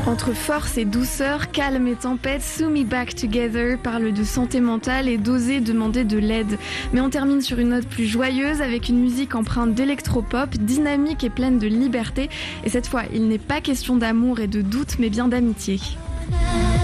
Entre force et douceur, calme et tempête, Sew Me Back Together parle de santé mentale et d'oser demander de l'aide. Mais on termine sur une note plus joyeuse avec une musique empreinte d'électropop, dynamique et pleine de liberté. Et cette fois, il n'est pas question d'amour et de doute, mais bien d'amitié.